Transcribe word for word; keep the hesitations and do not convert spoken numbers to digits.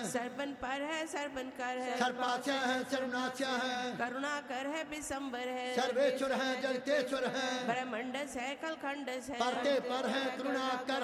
servant पर है servant कर है, सर्पाच्य है सर्वनाच्य है, करुणाकर है विशंबर है, सर्वेश्वर है जगतेश्वर है, ब्रह्मंडस है कलखंडस है, परते पर है करुणाकर